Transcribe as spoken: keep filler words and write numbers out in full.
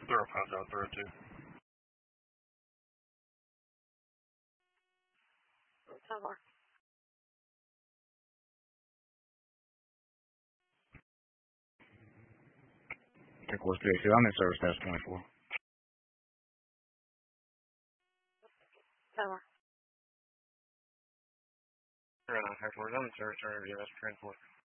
zero five zero zero two. Air Force three two, I'm in service status twenty-four. Air Force, I'm in service, turn V M S twenty-four.